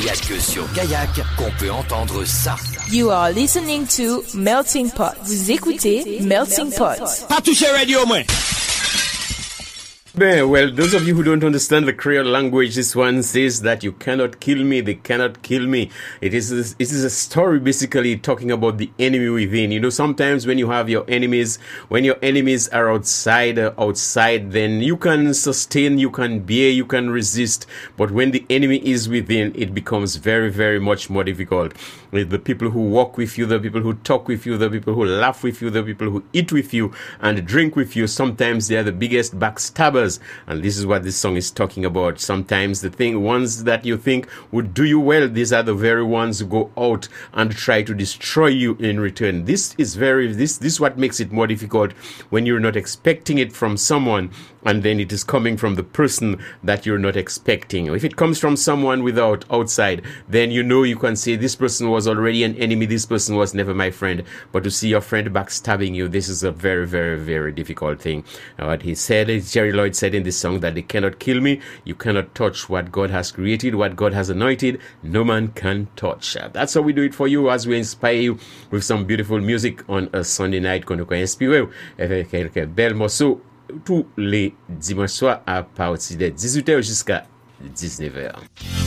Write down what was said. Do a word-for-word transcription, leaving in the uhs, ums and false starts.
Il n'y a que sur Kayak qu'on peut entendre ça. You are listening to Melting Pot. Vous écoutez Melting Pot. Pas toucher radio, moi. Ben, well, those of you who don't understand the Creole language, this one says that you cannot kill me, they cannot kill me. It is a, it is a story basically talking about the enemy within. You know, sometimes when you have your enemies, when your enemies are outside, uh, outside, then you can sustain, you can bear, you can resist. But when the enemy is within, it becomes very, very much more difficult. With the people who walk with you, the people who talk with you, the people who laugh with you, the people who eat with you and drink with you, sometimes they are the biggest backstabbers. And this is what this song is talking about. Sometimes the thing, ones that you think would do you well, these are the very ones who go out and try to destroy you in return. This is very, this, this is what makes it more difficult when you're not expecting it from someone and then it is coming from the person that you're not expecting. If it comes from someone without outside, then you know you can say this person was already an enemy, this person was never my friend. But to see your friend backstabbing you, this is a very, very, very difficult thing. Uh, what he said, Jerry Lloyd said in this song that they cannot kill me, you cannot touch what God has created, what God has anointed, no man can touch. Uh, that's how we do it for you as we inspire you with some beautiful music on a Sunday night qu'on nous inspire avec quelques belles morceaux tous les dimanches soirs à partir de dix-huit heures jusqu'à dix-neuf heures.